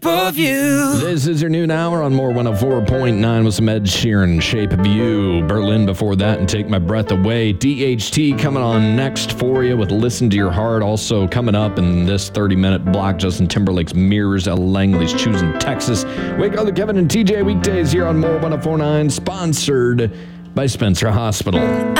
of you. This is your noon hour on More 104.9 with some Ed Sheeran, Shape of You. Berlin before that and Take My Breath Away. DHT coming on next for you with Listen to Your Heart. Also coming up in this 30-minute block, Justin Timberlake's Mirrors, Ella Langley's Choosing Texas. Wake up with Kevin and TJ weekdays here on More 104.9, sponsored by Spencer Hospital.